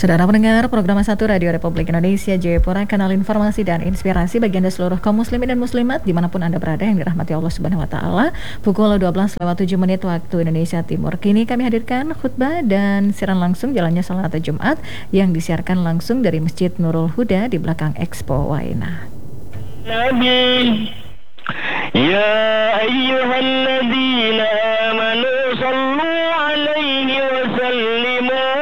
Saudara pendengar program 1 Radio Republik Indonesia Jayapura, kanal informasi dan inspirasi bagi Anda seluruh kaum muslimin dan muslimat dimanapun Anda berada yang dirahmati Allah Subhanahu Wa Taala. Pukul 12:07 waktu Indonesia Timur. Kini kami hadirkan khutbah dan siaran langsung jalannya salat Jumat yang disiarkan langsung dari Masjid Nurul Huda di belakang Expo Waina. Nabi, ya ayyuhalladzina